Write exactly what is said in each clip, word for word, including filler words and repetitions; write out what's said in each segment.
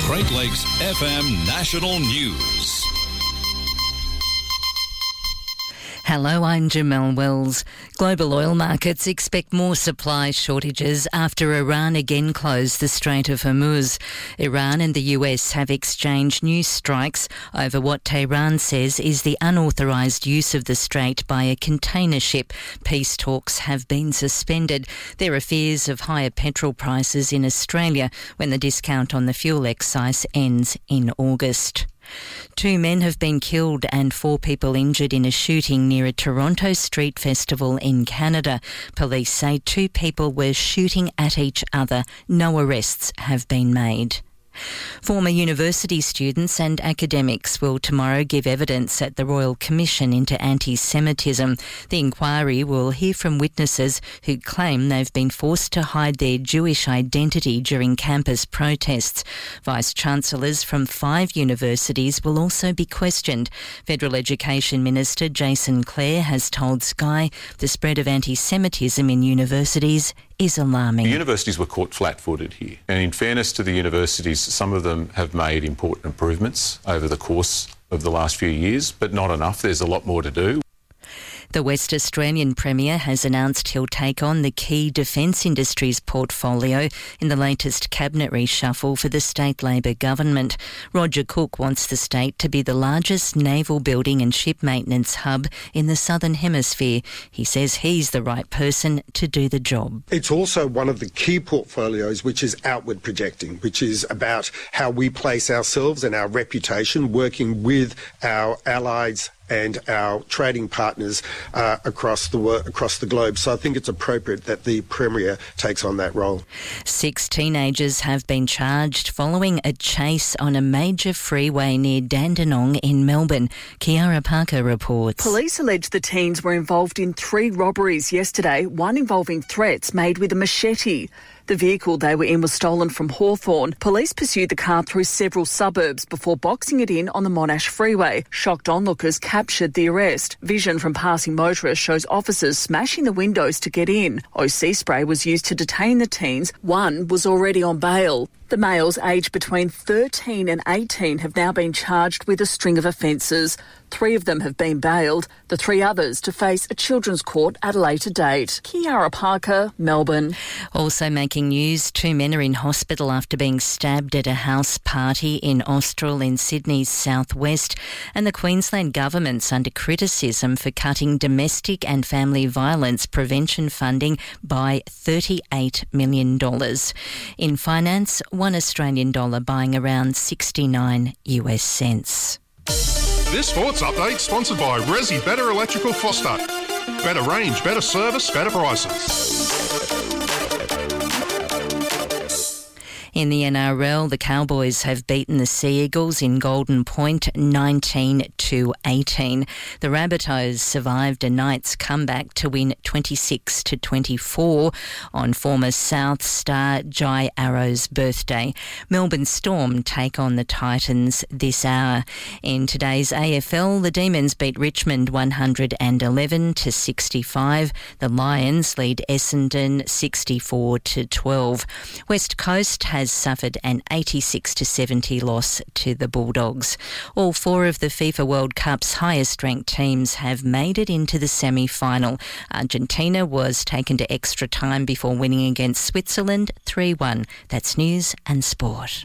Great Lakes F M National News. Hello, I'm Jamelle Wells. Global oil markets expect more supply shortages after Iran again closed the Strait of Hormuz. Iran and the U S have exchanged new strikes over what Tehran says is the unauthorised use of the strait by a container ship. Peace talks have been suspended. There are fears of higher petrol prices in Australia when the discount on the fuel excise ends in August. Two men have been killed and four people injured in a shooting near a Toronto street festival in Canada. Police say two people were shooting at each other. No arrests have been made. Former university students and academics will tomorrow give evidence at the Royal Commission into anti-Semitism. The inquiry will hear from witnesses who claim they've been forced to hide their Jewish identity during campus protests. Vice-Chancellors from five universities will also be questioned. Federal Education Minister Jason Clare has told Sky the spread of anti-Semitism in universities is alarming. The universities were caught flat-footed here, and in fairness to the universities, some of them have made important improvements over the course of the last few years, but not enough. There's a lot more to do. The West Australian Premier has announced he'll take on the key defence industries portfolio in the latest cabinet reshuffle for the state Labor government. Roger Cook wants the state to be the largest naval building and ship maintenance hub in the Southern Hemisphere. He says he's the right person to do the job. It's also one of the key portfolios which is outward projecting, which is about how we place ourselves and our reputation working with our allies and our trading partners uh, across the wor- across the globe. So I think it's appropriate that the Premier takes on that role. Six teenagers have been charged following a chase on a major freeway near Dandenong in Melbourne. Kiara Parker reports. Police allege the teens were involved in three robberies yesterday, one involving threats made with a machete. The vehicle they were in was stolen from Hawthorn. Police pursued the car through several suburbs before boxing it in on the Monash Freeway. Shocked onlookers captured the arrest. Vision from passing motorists shows officers smashing the windows to get in. O C spray was used to detain the teens. One was already on bail. The males aged between thirteen and eighteen have now been charged with a string of offences. Three of them have been bailed, the three others to face a children's court at a later date. Kiara Parker, Melbourne. Also making news, two men are in hospital after being stabbed at a house party in Austral in Sydney's southwest, and the Queensland government's under criticism for cutting domestic and family violence prevention funding by thirty-eight million dollars. In finance, one Australian dollar buying around sixty-nine US cents. This sports update sponsored by Resi Better Electrical Foster. Better range, better service, better prices. In the N R L, the Cowboys have beaten the Sea Eagles in Golden Point nineteen to eighteen. The Rabbitohs survived a Knights comeback to win twenty-six to twenty-four on former South star Jai Arrow's birthday. Melbourne Storm take on the Titans this hour. In today's A F L, the Demons beat Richmond one hundred eleven to sixty-five. The Lions lead Essendon sixty-four to twelve. West Coast has suffered an eighty-six to seventy loss to the Bulldogs. All four of the FIFA World Cup's highest-ranked teams have made it into the semi-final. Argentina was taken to extra time before winning against Switzerland three one. That's news and sport.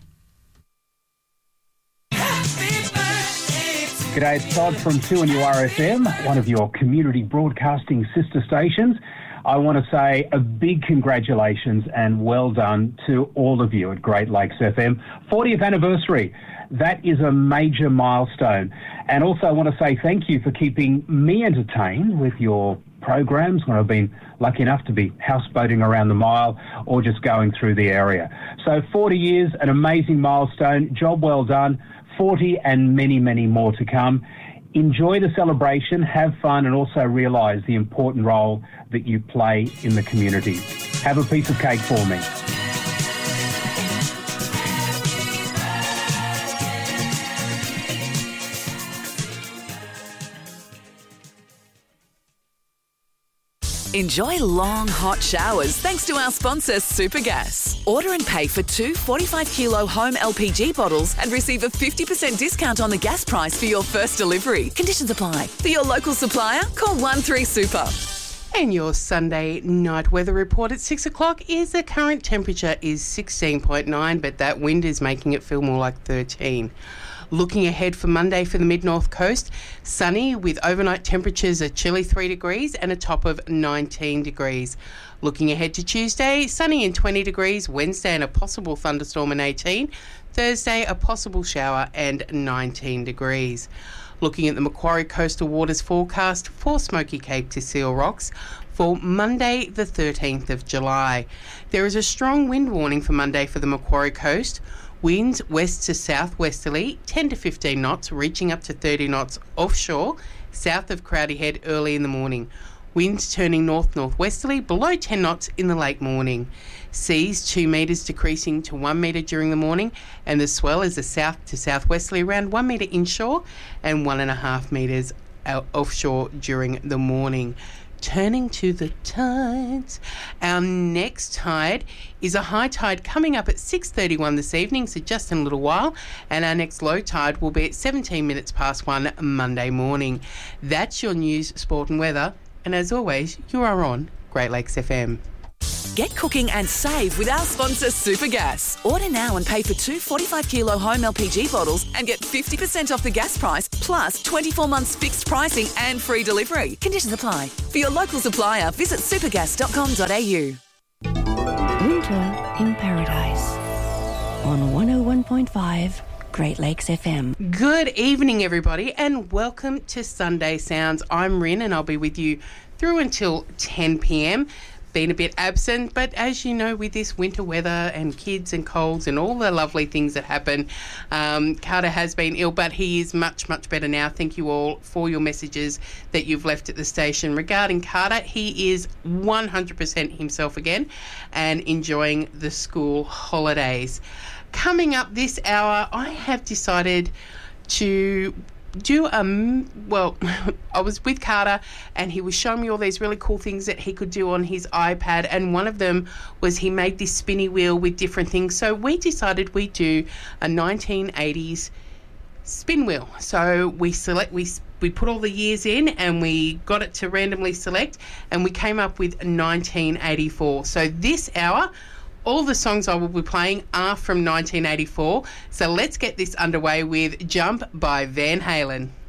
G'day, it's Todd from two N U R F M, one of your community broadcasting sister stations. I want to say a big congratulations and well done to all of you at Great Lakes F M. fortieth anniversary. That is a major milestone. And also I want to say thank you for keeping me entertained with your programs when I've been lucky enough to be houseboating around the mile or just going through the area. So forty years, an amazing milestone. Job well done. forty and many, many more to come. Enjoy the celebration, have fun, and also realise the important role that you play in the community. Have a piece of cake for me. Enjoy long, hot showers thanks to our sponsor, Supergas. Order and pay for two forty-five kilo home L P G bottles and receive a fifty percent discount on the gas price for your first delivery. Conditions apply. For your local supplier, call one three super. And your Sunday night weather report at six o'clock is the current temperature is sixteen point nine, but that wind is making it feel more like thirteen. Looking ahead for Monday for the mid-north coast, sunny with overnight temperatures a chilly three degrees and a top of nineteen degrees. Looking ahead to Tuesday, sunny and twenty degrees. Wednesday and a possible thunderstorm and eighteen. Thursday, a possible shower and nineteen degrees. Looking at the Macquarie Coastal Waters forecast for Smoky Cape to Seal Rocks for Monday the thirteenth of July. There is a strong wind warning for Monday for the Macquarie Coast. Winds west to southwesterly, ten to fifteen knots, reaching up to thirty knots offshore, south of Crowdy Head early in the morning. Winds turning north-northwesterly, below ten knots in the late morning. Seas two metres decreasing to one metre during the morning, and the swell is a south to southwesterly around one metre inshore and one and a half metres offshore during the morning. Turning to the tides, our next tide is a high tide coming up at six thirty-one this evening, so just in a little while, and our next low tide will be at seventeen minutes past one Monday morning. That's your news, sport and weather, and as always, you are on Great Lakes F M. Get cooking and save with our sponsor, Supergas. Order now and pay for two forty-five kilo home L P G bottles and get fifty percent off the gas price, plus twenty-four months fixed pricing and free delivery. Conditions apply. For your local supplier, visit supergas dot com dot a u. Winter in Paradise on one oh one point five Great Lakes F M. Good evening, everybody, and welcome to Sunday Sounds. I'm Rin, and I'll be with you through until ten p.m. Been a bit absent, but as you know, with this winter weather and kids and colds and all the lovely things that happen, um, Carter has been ill, but he is much, much better now. Thank you all for your messages that you've left at the station regarding Carter. He is one hundred percent himself again and enjoying the school holidays. Coming up this hour, I have decided to do um well I was with Carter and he was showing me all these really cool things that he could do on his iPad, and one of them was he made this spinny wheel with different things. So we decided we'd do a nineteen eighties spin wheel. So we select we we put all the years in and we got it to randomly select, and we came up with nineteen eighty-four. So this hour, all the songs I will be playing are from nineteen eighty-four. So let's get this underway with Jump by Van Halen.